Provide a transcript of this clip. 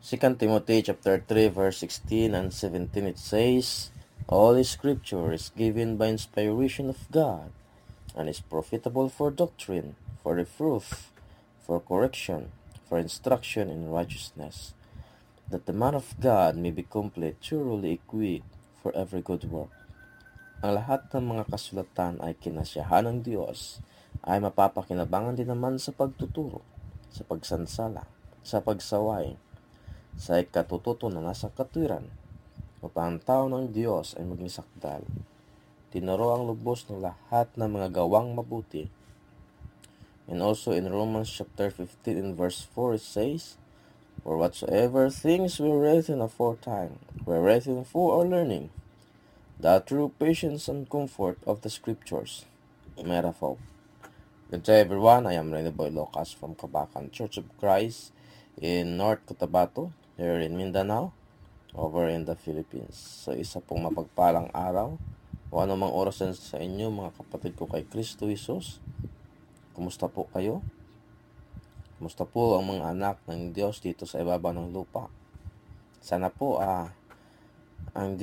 2 Timothy chapter 3 verse 16 and 17 it says, "All Scripture is given by inspiration of God, and is profitable for doctrine, for reproof, for correction, for instruction in righteousness, that the man of God may be complete, thoroughly equipped for every good work." Ang lahat ng mga kasulatan ay kinasyahan ng Diyos, ay mapapakinabangan din naman sa pagtuturo, sa pagsansala, sa pagsaway, sa ikatututo na nasa katwiran, upang ang tao ng Diyos ay maging sakdal. Tinuro ang lubos ng lahat ng mga gawang mabuti. And also in Romans chapter 15 in verse 4 it says, "For whatsoever things were written aforetime were written for our learning, that through patience and comfort of the Scriptures might have hope." Good day everyone, I am Rene Boy Locas from Kabakan Church of Christ in North Cotabato, here in Mindanao, over in the Philippines. So isa pong mapagpalang araw, o anumang oras sa inyo mga kapatid ko kay Kristo Jesus. Kumusta po kayo? Kumusta po ang mga anak ng Diyos dito sa ibaba ng lupa? Sana po ang